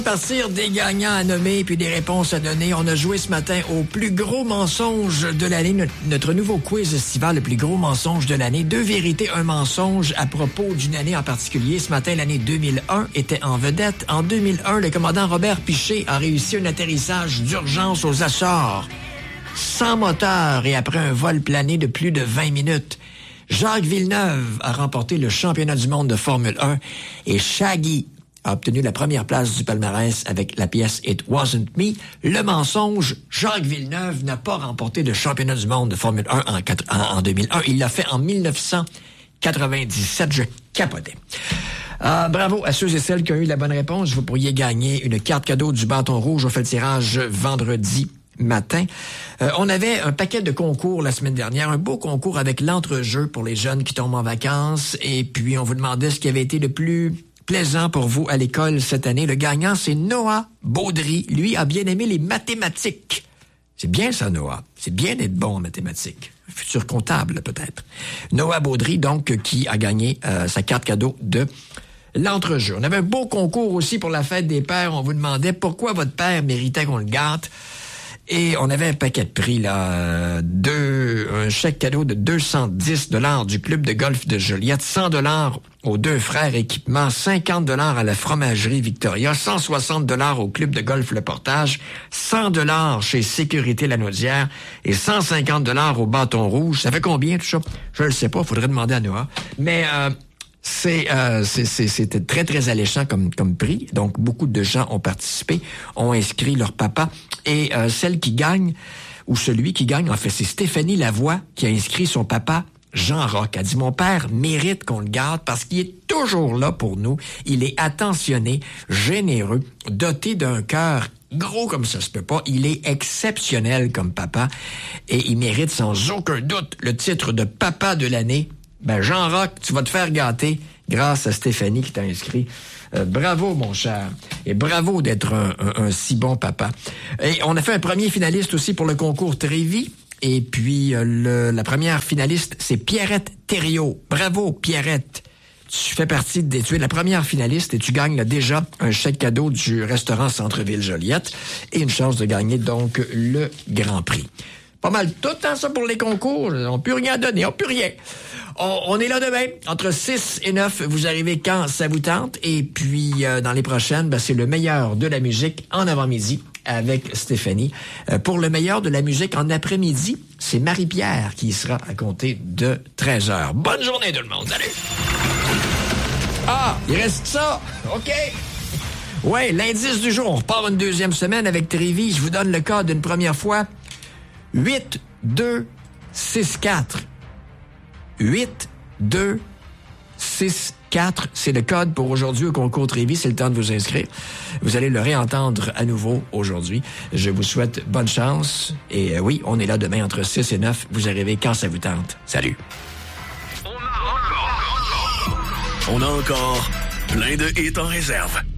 À partir des gagnants à nommer puis des réponses à donner, on a joué ce matin au plus gros mensonge de l'année, notre nouveau quiz estival, le plus gros mensonge de l'année. 2 vérités, un mensonge à propos d'une année en particulier. Ce matin, l'année 2001 était en vedette. En 2001, le commandant Robert Piché a réussi un atterrissage d'urgence aux Açores, sans moteur et après un vol plané de plus de 20 minutes. Jacques Villeneuve a remporté le championnat du monde de Formule 1 et Shaggy a obtenu la première place du palmarès avec la pièce It Wasn't Me. Le mensonge, Jacques Villeneuve n'a pas remporté le championnat du monde de Formule 1 en 2001. Il l'a fait en 1997. Je capotais. Bravo à ceux et celles qui ont eu la bonne réponse. Vous pourriez gagner une carte cadeau du Bâton Rouge. On fait le tirage vendredi matin. On avait un paquet de concours la semaine dernière, un beau concours avec l'entrejeu pour les jeunes qui tombent en vacances. Et puis, on vous demandait ce qui avait été le plus plaisant pour vous à l'école cette année. Le gagnant, c'est Noah Baudry. Lui a bien aimé les mathématiques. C'est bien ça, Noah. C'est bien d'être bon en mathématiques. Un futur comptable, peut-être. Noah Baudry, donc, qui a gagné sa carte cadeau de l'entrejeu. On avait un beau concours aussi pour la fête des pères. On vous demandait pourquoi votre père méritait qu'on le gâte. Et on avait un paquet de prix, là, un chèque cadeau de 210 $ du club de golf de Joliette, 100 $ aux Deux Frères Équipements, 50 $ à la fromagerie Victoria, 160 $ au club de golf Le Portage, 100 $ chez Sécurité Lanaudière et 150 $ au Bâton Rouge. Ça fait combien tout ça? Je le sais pas, faudrait demander à Noah. Mais c'était très, très alléchant comme prix. Donc, beaucoup de gens ont participé, ont inscrit leur papa. Et celle qui gagne, ou celui qui gagne, en fait, c'est Stéphanie Lavoie qui a inscrit son papa, Jean Roch. Elle dit, mon père mérite qu'on le garde parce qu'il est toujours là pour nous. Il est attentionné, généreux, doté d'un cœur gros comme ça se peut pas. Il est exceptionnel comme papa et il mérite sans aucun doute le titre de papa de l'année. Ben, Jean Roch, tu vas te faire gâter grâce à Stéphanie qui t'a inscrit. Bravo, mon cher. Et bravo d'être un si bon papa. Et on a fait un premier finaliste aussi pour le concours Trévis. Et puis, la première finaliste, c'est Pierrette Thériault. Bravo, Pierrette. Tu fais partie tu es la première finaliste et tu gagnes là, déjà un chèque cadeau du restaurant Centre-Ville Joliette et une chance de gagner donc le Grand Prix. Pas mal tout le temps ça pour les concours. On peut rien donner, on peut rien. On est là demain, entre 6 et 9, vous arrivez quand ça vous tente. Et puis, dans les prochaines, c'est le meilleur de la musique en avant-midi avec Stéphanie. Pour le meilleur de la musique en après-midi, c'est Marie-Pierre qui sera à compter de 13h. Bonne journée tout le monde, salut! Ah, il reste ça, OK. Ouais, l'indice du jour, on repart une deuxième semaine avec Trévis. Je vous donne le code une première fois. 8264. 8264, c'est le code pour aujourd'hui au concours Trévis. C'est le temps de vous inscrire. Vous allez le réentendre à nouveau aujourd'hui. Je vous souhaite bonne chance. Et oui, on est là demain entre 6 et 9. Vous arrivez quand ça vous tente. Salut. On a encore plein de hits en réserve.